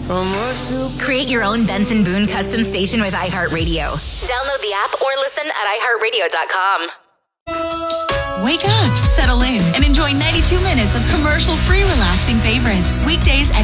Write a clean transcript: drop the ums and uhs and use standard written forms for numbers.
Create your own Benson Boone custom station with iHeartRadio. Download the app or listen at iHeartRadio.com. Wake up, settle in, and enjoy 92 minutes of commercial-free relaxing favorites. Weekdays at